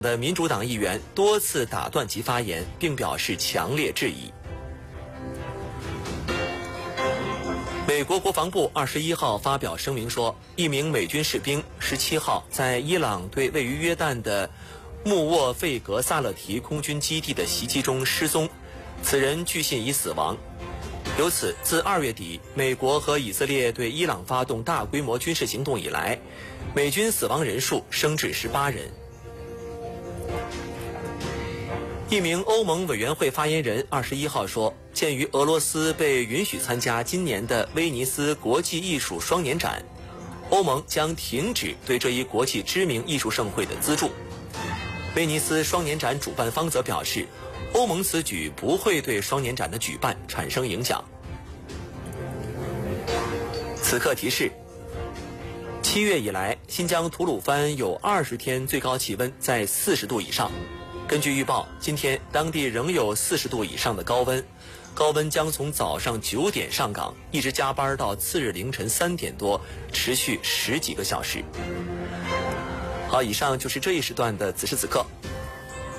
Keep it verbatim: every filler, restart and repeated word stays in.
的民主党议员多次打断其发言，并表示强烈质疑。美国国防部二十一号发表声明说，一名美军士兵十七号在伊朗对位于约旦的穆沃费格萨勒提空军基地的袭击中失踪，此人据信已死亡。由此，自二月底美国和以色列对伊朗发动大规模军事行动以来，美军死亡人数升至十八人。一名欧盟委员会发言人二十一号说，鉴于俄罗斯被允许参加今年的威尼斯国际艺术双年展，欧盟将停止对这一国际知名艺术盛会的资助。威尼斯双年展主办方则表示，欧盟此举不会对双年展的举办产生影响。此刻提示：七月以来，新疆吐鲁番有二十天最高气温在四十度以上。根据预报，今天当地仍有四十度以上的高温，高温将从早上九点上岗，一直加班到次日凌晨三点多，持续十几个小时。好，以上就是这一时段的此时此刻。